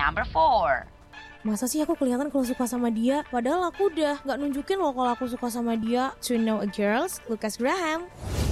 number 4. Masa sih aku kelihatan kalau suka sama dia? Padahal aku udah gak nunjukin loh kalau aku suka sama dia. To know a girls, Lucas Graham.